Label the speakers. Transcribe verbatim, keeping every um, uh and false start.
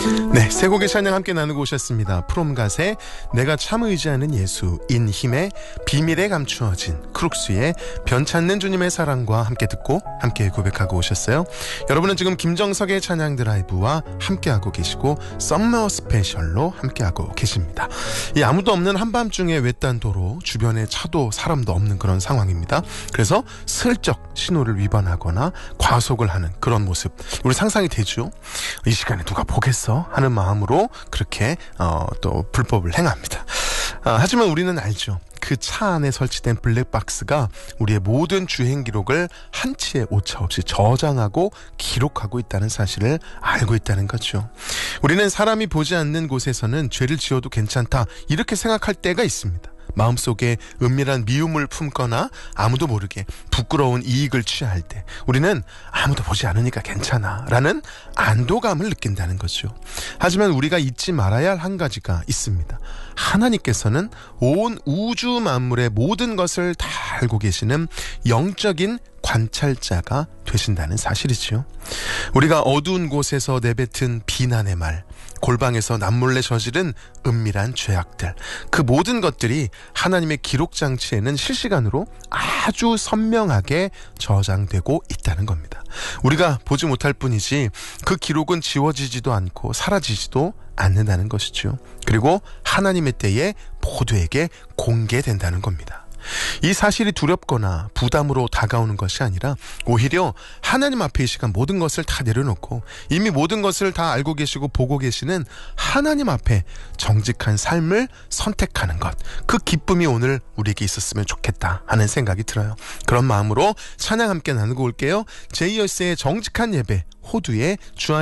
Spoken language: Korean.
Speaker 1: 네, 세 곡의 찬양 함께 나누고 오셨습니다. 프롬갓의 내가 참 의지하는 예수, 인힘의 비밀에 감추어진, 크룩스의 변찮는 주님의 사랑과 함께 듣고 함께 고백하고 오셨어요. 여러분은 지금 김정석의 찬양 드라이브와 함께하고 계시고 썸머 스페셜로 함께하고 계십니다. 이 아무도 없는 한밤중에 외딴 도로, 주변에 차도 사람도 없는 그런 상황입니다. 그래서 슬쩍 신호를 위반하거나 과속을 하는 그런 모습, 우리 상상이 되죠. 이 시간에 누가 보겠어 하는 마음으로 그렇게 어, 또 불법을 행합니다. 아, 하지만 우리는 알죠. 그 차 안에 설치된 블랙박스가 우리의 모든 주행 기록을 한치의 오차 없이 저장하고 기록하고 있다는 사실을 알고 있다는 거죠. 우리는 사람이 보지 않는 곳에서는 죄를 지어도 괜찮다, 이렇게 생각할 때가 있습니다. 마음속에 은밀한 미움을 품거나 아무도 모르게 부끄러운 이익을 취할 때 우리는 아무도 보지 않으니까 괜찮아 라는 안도감을 느낀다는 거죠. 하지만 우리가 잊지 말아야 할 한 가지가 있습니다. 하나님께서는 온 우주 만물의 모든 것을 다 알고 계시는 영적인 관찰자가 되신다는 사실이지요. 우리가 어두운 곳에서 내뱉은 비난의 말, 골방에서 남몰래 저지른 은밀한 죄악들, 그 모든 것들이 하나님의 기록 장치에는 실시간으로 아주 선명하게 저장되고 있다는 겁니다. 우리가 보지 못할 뿐이지 그 기록은 지워지지도 않고 사라지지도 않는다는 것이죠. 그리고 하나님의 때에 모두에게 공개된다는 겁니다. 이 사실이 두렵거나 부담으로 다가오는 것이 아니라 오히려 하나님 앞에 이 시간 모든 것을 다 내려놓고 이미 모든 것을 다 알고 계시고 보고 계시는 하나님 앞에 정직한 삶을 선택하는 것, 그 기쁨이 오늘 우리에게 있었으면 좋겠다 하는 생각이 들어요. 그런 마음으로 찬양 함께 나누고 올게요. 제이어스의 정직한 예배, 호두의 주안